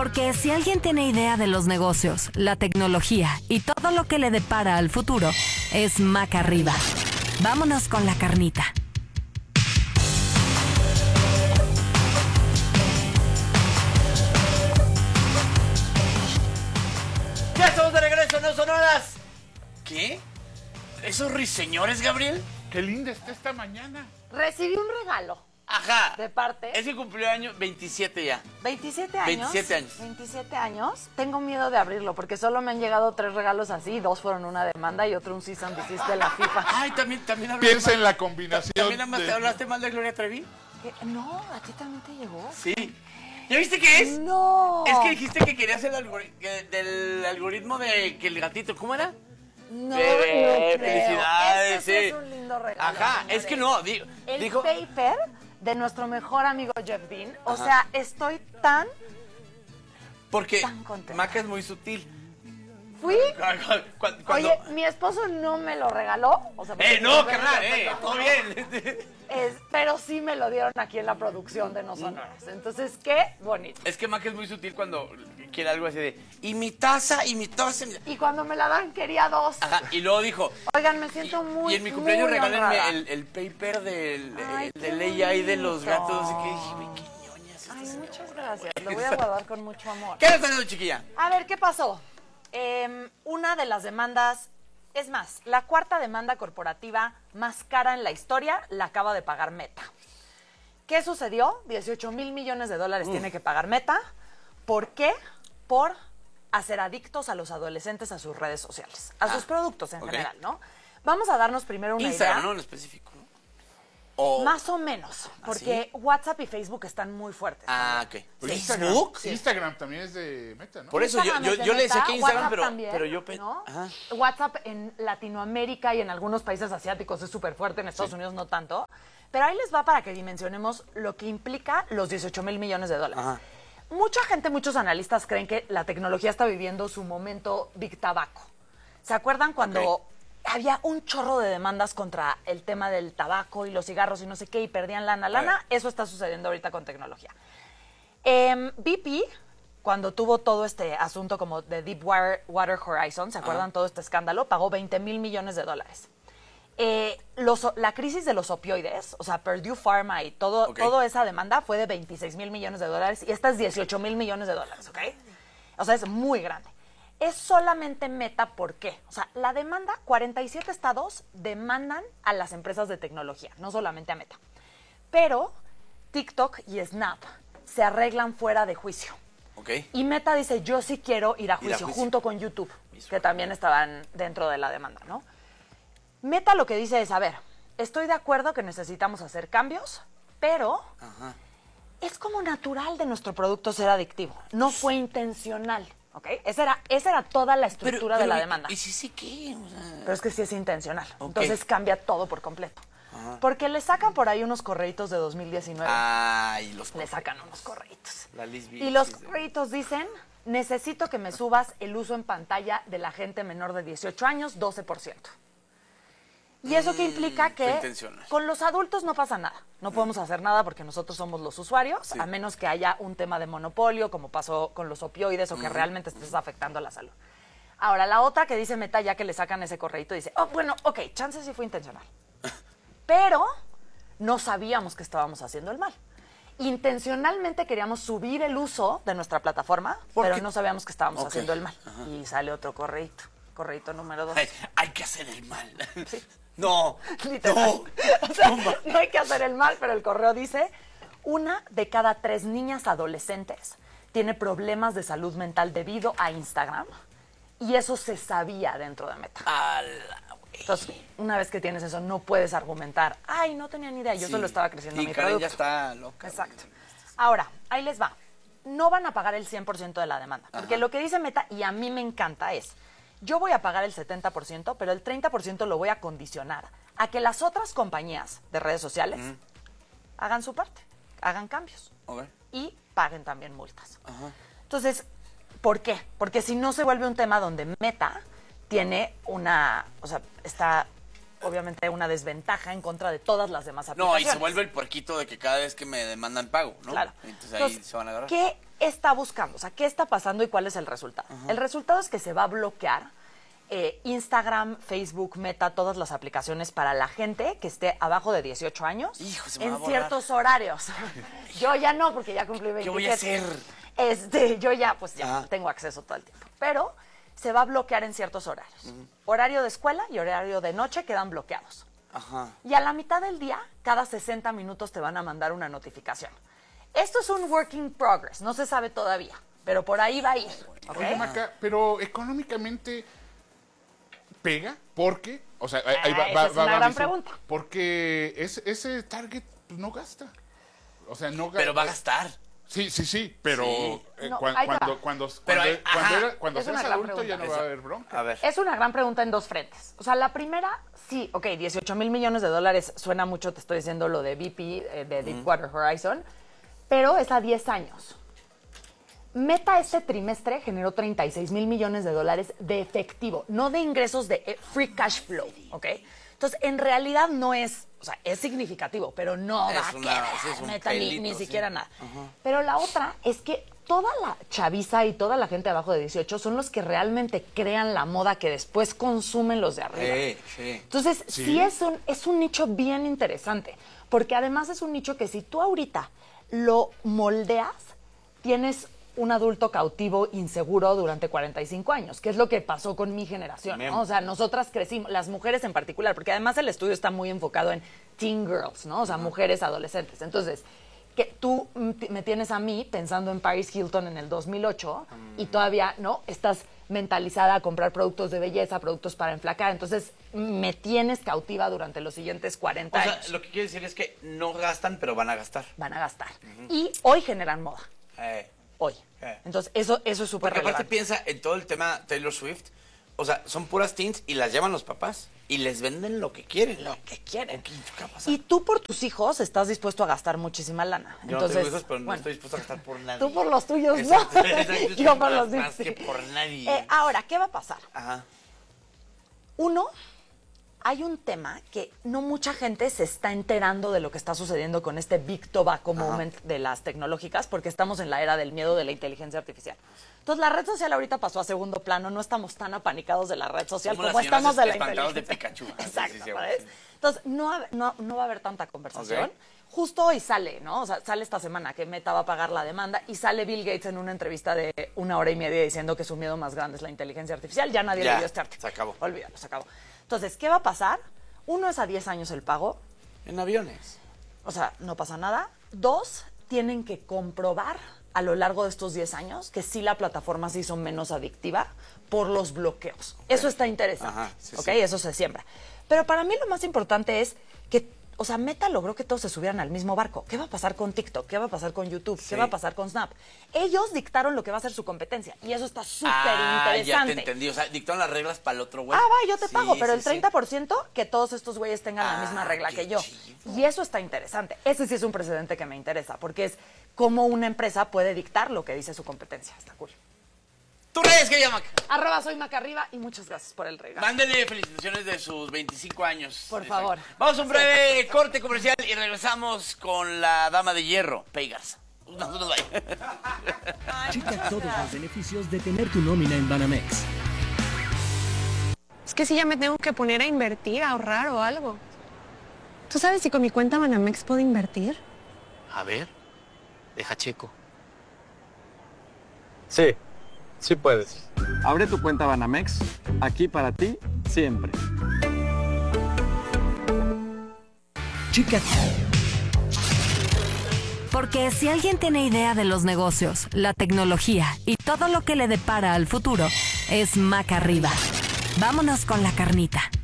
Porque si alguien tiene idea de los negocios, la tecnología y todo lo que le depara al futuro, es Mac Arriba. Vámonos con la carnita. Ya estamos de regreso, no son horas. ¿Qué? ¿Esos ruiseñores, Gabriel? Qué linda está esta mañana. Recibí un regalo. Ajá. De parte. Es que cumplió año 27 ya. 27 años. 27 años. 27 años. Tengo miedo de abrirlo porque solo me han llegado 3 regalos así. 2 fueron una demanda y otro un cease and desist de la FIFA. Ay, también hablaste Piensa mal. en la combinación. ¿También hablaste mal de Gloria Trevi? ¿Qué? No, ¿a ti también te llegó? Sí. ¿Ya viste qué es? No. Es que dijiste que querías el del algoritmo de que el gatito, ¿cómo era? No, Bebé, no creo. felicidades, Este sí sí. es un lindo regalo. Ajá, señores. es que no, El dijo... paper de nuestro mejor amigo Jeff Bean. O Ajá. sea, estoy tan Porque tan contenta. Maca es muy sutil. Fui. Cuando... Oye, mi esposo no me lo regaló. O sea, porque no, me carnal, lo todo bien. pero sí me lo dieron aquí en la producción de No Son Horas. Entonces, qué bonito. Es que Maca es muy sutil cuando quiere algo así de... Y mi taza. Y cuando me la dan, quería 2. Ajá, y luego dijo... Oigan, me siento muy Y en mi cumpleaños muy regálenme honrada. el paper Ay, qué del AI de los bonito. gatos. Y que dije, "Güey, qué ñoñas Ay, estas muchas gracias. Lo voy a guardar con mucho amor. ¿Qué le está haciendo, chiquilla? A ver, ¿qué pasó? Una de las demandas, es más, la 4ª demanda corporativa más cara en la historia la acaba de pagar Meta. ¿Qué sucedió? 18 mil millones de dólares tiene que pagar Meta. ¿Por qué? Por hacer adictos a los adolescentes a sus redes sociales, a sus productos en general, ¿no? Vamos a darnos primero una Instagram, idea. ¿no? En específico, ¿no? O... Más o menos, porque WhatsApp y Facebook están muy fuertes. Ah, ok. Facebook. Instagram también es de Meta, ¿no? Por eso Instagram es de yo le decía Meta, que Instagram, WhatsApp también, pero yo... ¿no? Ajá. WhatsApp en Latinoamérica y en algunos países asiáticos es súper fuerte, en Estados Unidos no tanto. Pero ahí les va para que dimensionemos lo que implica los 18 mil millones de dólares. Ajá. Mucha gente, muchos analistas creen que la tecnología está viviendo su momento Big Tabaco. ¿Se acuerdan cuando había un chorro de demandas contra el tema del tabaco y los cigarros y no sé qué y perdían lana? Eso está sucediendo ahorita con tecnología. BP, cuando tuvo todo este asunto como de Deepwater Horizon, ¿se acuerdan todo este escándalo? Pagó 20 mil millones de dólares. La crisis de los opioides, o sea, Purdue Pharma y toda esa demanda fue de 26 mil millones de dólares y esta es 18 mil millones de dólares, ¿ok? O sea, es muy grande. Es solamente Meta, ¿por qué? O sea, la demanda, 47 estados demandan a las empresas de tecnología, no solamente a Meta. Pero TikTok y Snap se arreglan fuera de juicio. Okay. Y Meta dice, yo sí quiero ir a juicio, junto con YouTube, que también estaban dentro de la demanda, ¿no? Meta lo que dice es, a ver, estoy de acuerdo que necesitamos hacer cambios, pero es como natural de nuestro producto ser adictivo. No fue intencional, ¿ok? Esa era toda la estructura de la demanda. ¿Y sí qué? O sea... Pero es que sí es intencional. Okay. Entonces cambia todo por completo. Porque le sacan por ahí unos correitos de 2019. Ay, le sacan unos correitos. Y los correitos dicen, necesito que me subas el uso en pantalla de la gente menor de 18 años, 12%. ¿Y eso qué implica? Que con los adultos no pasa nada. No podemos hacer nada porque nosotros somos los usuarios, a menos que haya un tema de monopolio, como pasó con los opioides o que realmente estés afectando a la salud. Ahora, la otra que dice Meta, ya que le sacan ese correíto, dice, bueno, ok, chance sí fue intencional. Pero no sabíamos que estábamos haciendo el mal. Intencionalmente queríamos subir el uso de nuestra plataforma, pero no sabíamos que estábamos haciendo el mal. Y sale otro correíto número 2. Hay que hacer el mal. Sí. No, literal. O sea, no hay que hacer el mal, pero el correo dice, 1 de cada 3 niñas adolescentes tiene problemas de salud mental debido a Instagram. Y eso se sabía dentro de Meta. Entonces, una vez que tienes eso, no puedes argumentar, ay, no tenía ni idea, yo solo estaba creciendo mi producto. Ya está loca. Exacto. Ahora, ahí les va. No van a pagar el 100% de la demanda. Porque lo que dice Meta, y a mí me encanta, es, yo voy a pagar el 70%, pero el 30% lo voy a condicionar a que las otras compañías de redes sociales hagan su parte, hagan cambios y paguen también multas. Entonces, ¿por qué? Porque si no se vuelve un tema donde Meta tiene está obviamente una desventaja en contra de todas las demás No, aplicaciones. y se vuelve el puerquito de que cada vez que me demandan pago, ¿no? Claro. Entonces ahí se van a agarrar. ¿Qué está buscando? O sea, ¿qué está pasando y cuál es el resultado? El resultado es que se va a bloquear Instagram, Facebook, Meta, todas las aplicaciones para la gente que esté abajo de 18 años Hijo, se me va a en borrar. ciertos horarios. Yo ya no, porque ya cumplí 27. ¿Qué voy a hacer? Yo ya, pues ya tengo acceso todo el tiempo. Pero se va a bloquear en ciertos horarios. Horario de escuela y horario de noche quedan bloqueados. Ajá. Y a la mitad del día, cada 60 minutos te van a mandar una notificación. Esto es un work in progress, no se sabe todavía, pero por ahí va a ir. ¿Ok? Oye, Maca, pero económicamente pega, porque, o sea, ahí esa es una gran pregunta. Porque ese target pues, no gasta. O sea, no gasta. Pero va a gastar. Sí, pero Sí. No, ahí te va. cuando Es seas una gran adulto ya no va a haber bronca. A ver. Es una gran pregunta en dos frentes. O sea, la primera, sí, ok, 18 mil millones de dólares suena mucho, te estoy diciendo lo de BP, de Deepwater Horizon, pero es a 10 años. Meta este trimestre generó 36 mil millones de dólares de efectivo, no de ingresos de free cash flow, ¿ok? Entonces, en realidad no es, o sea, es significativo, pero no Es va a una- quedar sí, es un Meta pelito, ni sí. siquiera nada. Pero la otra es que toda la chaviza y toda la gente abajo de 18 son los que realmente crean la moda que después consumen los de arriba. Sí. Entonces, sí es un nicho bien interesante, porque además es un nicho que si tú ahorita lo moldeas, tienes un adulto cautivo inseguro durante 45 años, que es lo que pasó con mi generación, ¿no? O sea, nosotras crecimos, las mujeres en particular, porque además el estudio está muy enfocado en teen girls, ¿no? O sea, mujeres adolescentes. Entonces, que tú me tienes a mí pensando en Paris Hilton en el 2008 y todavía, ¿no? Estás mentalizada a comprar productos de belleza, productos para enflacar. Entonces, me tienes cautiva durante los siguientes 40 O sea, años. lo que quiere decir es que no gastan, pero van a gastar. Van a gastar. Y hoy generan moda. Hoy. Entonces, eso es súper Porque aparte relevante. piensa en todo el tema Taylor Swift. O sea, son puras teens y las llevan los papás. Y les venden lo que quieren. Lo que quieren. ¿Qué va a pasar? Y tú por tus hijos estás dispuesto a gastar muchísima lana. Yo no tengo hijos, pero no bueno, estoy dispuesto a gastar por nadie. Tú por los tuyos, Exacto, ¿no? exacto, Yo por los más míos. que por nadie. Ahora, ¿qué va a pasar? Ajá. Uno, hay un tema que no mucha gente se está enterando de lo que está sucediendo con este Big Tobacco Moment de las tecnológicas, porque estamos en la era del miedo de la inteligencia artificial. Entonces, la red social ahorita pasó a segundo plano, no estamos tan apanicados de la red social Somos como las señoras estamos de la espantados de inteligencia. Pikachu. Exacto, Sí, sí, ¿sabes? sí. Entonces, no va a haber tanta conversación. Ok. Justo hoy sale, ¿no? O sea, sale esta semana que Meta va a pagar la demanda y sale Bill Gates en una entrevista de 1 hora y media diciendo que su miedo más grande es la inteligencia artificial. Ya nadie Ya, le dio este artículo. se acabó. Olvídalo, se acabó. Entonces, ¿qué va a pasar? Uno es a 10 años el pago, En aviones. o sea, no pasa nada. Dos, tienen que comprobar a lo largo de estos 10 años que sí la plataforma se hizo menos adictiva por los bloqueos. Eso está interesante, Ajá, sí, ¿ok? sí. Eso se siembra. Pero para mí lo más importante es que, o sea, Meta logró que todos se subieran al mismo barco. ¿Qué va a pasar con TikTok? ¿Qué va a pasar con YouTube? Sí. ¿Qué va a pasar con Snap? Ellos dictaron lo que va a ser su competencia y eso está súper Ya interesante. te entendí. O sea, dictaron las reglas para el otro güey. Ah, va, yo te Sí, pago, pero sí, el sí. 30% que todos estos güeyes tengan la misma Ah, regla qué que yo. chido. Y eso está interesante. Ese sí es un precedente que me interesa, porque es cómo una empresa puede dictar lo que dice su competencia. Está cool. ¡Tus redes, querida Maca! @soy Maca Arriba y muchas gracias por el regalo. Mándele felicitaciones de sus 25 años. Por favor. Vamos a un breve corte comercial y regresamos con la dama de hierro, Pei Garza. No nos vaya. Checa todos los beneficios de tener tu nómina en Banamex. Es que si ya me tengo que poner a invertir, a ahorrar o algo. ¿Tú sabes si con mi cuenta Banamex puedo invertir? A ver, deja checo. Sí, sí puedes. Abre tu cuenta Banamex, aquí para ti, siempre. Checa. Porque si alguien tiene idea de los negocios, la tecnología y todo lo que le depara al futuro, es Maca Arriba. Vámonos con la carnita.